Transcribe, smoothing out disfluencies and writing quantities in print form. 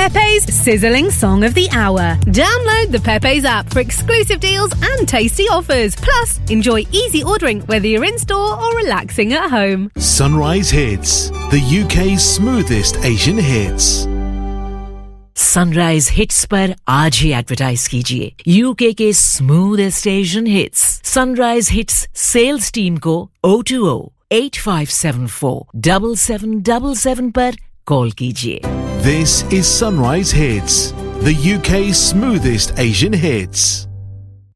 Pepe's Sizzling Song of the Hour. Download the Pepe's app for exclusive deals and tasty offers. Plus, enjoy easy ordering whether you're in store or relaxing at home. Sunrise Hits, the UK's smoothest Asian hits. Sunrise hits पर आज ही advertise कीजिए UK के smoothest Asian hits sunrise hits sales team को 020-8574-7777 पर call कीजिए. This is Sunrise Hits, the UK's smoothest Asian hits.